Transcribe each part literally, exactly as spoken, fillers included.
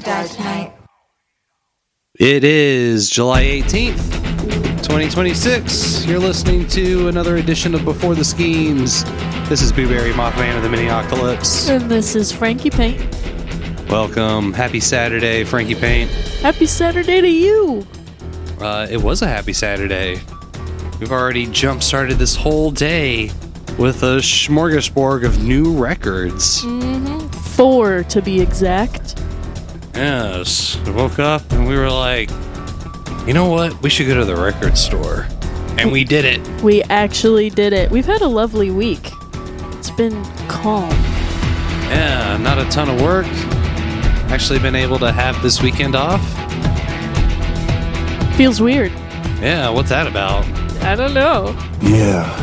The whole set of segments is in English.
guys tonight? It is July eighteenth, twenty twenty-six. You're listening to another edition of Before the Schemes. This is Blueberry Mothman of the Mini-Octolypse. And this is Frankie Paint. Welcome. Happy Saturday, Frankie Paint. Happy Saturday to you. Uh, it was a happy Saturday. We've already jump-started this whole day with a smorgasbord of new records. Mm-hmm. Four, to be exact. Yes. We woke up and we were like, you know what? We should go to the record store. And we did it. We actually did it. We've had a lovely week. It's been calm. Yeah, not a ton of work. Actually been able to have this weekend off. Feels weird. Yeah, what's that about? I don't know. Yeah.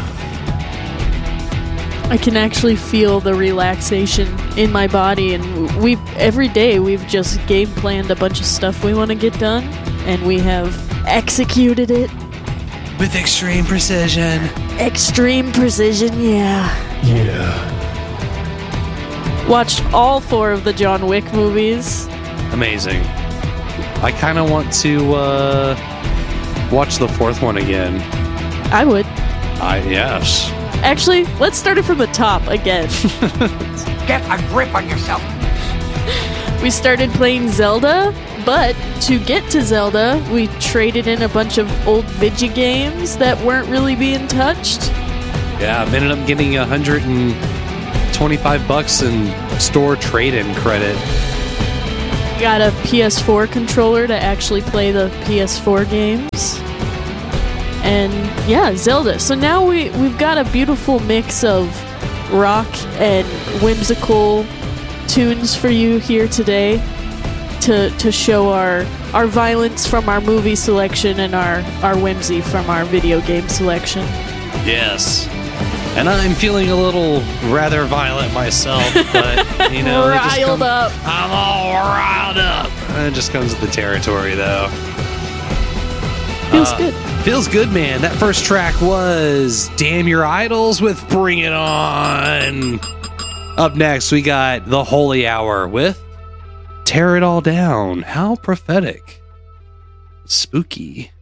I can actually feel the relaxation in my body, and we every day we've just game planned a bunch of stuff we want to get done, and we have executed it with extreme precision. Extreme precision, yeah. Yeah. Watched all four of the John Wick movies. Amazing. I kind of want to uh, watch the fourth one again. I would. I yes. Actually, let's start it from the top again. Get a grip on yourself. We started playing Zelda, but to get to Zelda, we traded in a bunch of old Vidya games that weren't really being touched. Yeah, I ended up getting one hundred twenty-five bucks in store trade-in credit. Got a P S four controller to actually play the P S four games. And yeah, Zelda. So now we, we've got a beautiful mix of rock and whimsical tunes for you here today to to show our our violence from our movie selection and our, our whimsy from our video game selection. Yes. And I'm feeling a little rather violent myself, but you know, it just riled come, up. I'm all riled up. It just comes with the territory, though. Feels uh, good. Feels good, man. That first track was Damn Your Idols with Bring It On. Up next, we got The Holy Hour with Tear It All Down. How prophetic. Spooky.